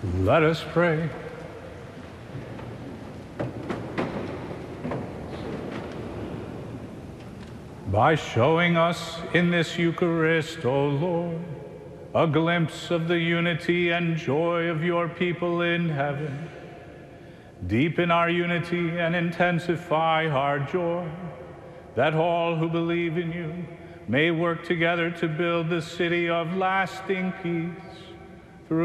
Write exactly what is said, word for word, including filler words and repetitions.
Let us pray. By showing us in this Eucharist, O Lord, a glimpse of the unity and joy of your people in heaven, deepen our unity and intensify our joy, that all who believe in you may work together to build the city of lasting peace.